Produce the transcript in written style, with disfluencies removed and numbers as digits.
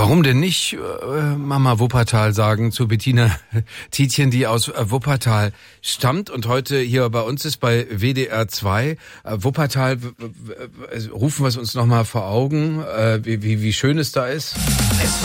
warum denn nicht Mama Wuppertal sagen zu Bettina Tietjen, die aus Wuppertal stammt und heute hier bei uns ist bei WDR 2. Wuppertal, rufen wir es uns nochmal vor Augen, wie schön es da ist.